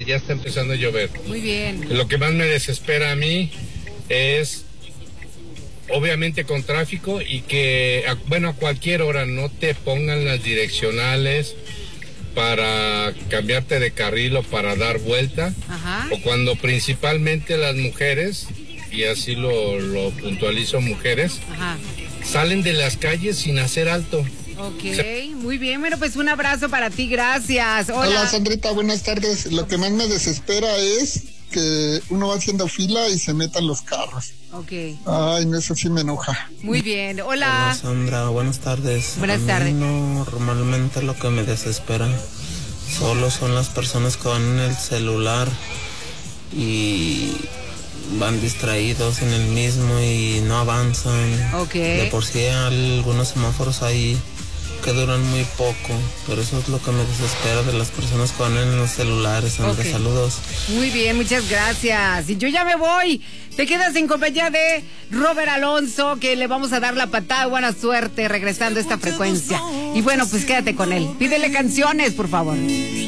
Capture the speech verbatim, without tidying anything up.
ya está empezando a llover. Muy bien. Lo que más me desespera a mí es, obviamente con tráfico y que, bueno, a cualquier hora no te pongan las direccionales para cambiarte de carril o para dar vuelta. Ajá. O cuando principalmente las mujeres, y así lo, lo puntualizo, mujeres, Ajá. salen de las calles sin hacer alto. Ok, muy bien, bueno, pues un abrazo para ti, gracias. Hola. Hola, Sandrita, buenas tardes. Lo que más me desespera es que uno va haciendo fila y se metan los carros. Ok. Ay, no, eso sí me enoja. Muy bien, hola. Hola, Sandra, buenas tardes. Buenas a mí tardes. Normalmente lo que me desespera solo son las personas que van en el celular y van distraídos en el mismo y no avanzan. Ok. De por sí hay algunos semáforos ahí que duran muy poco, pero eso es lo que me desespera de las personas que van en los celulares. Sandra, Okay. saludos. Muy bien, muchas gracias. Y yo ya me voy. Te quedas en compañía de Robert Alonso, que le vamos a dar la patada. Buena suerte regresando a esta frecuencia. Y bueno, pues quédate con él. Pídele canciones, por favor.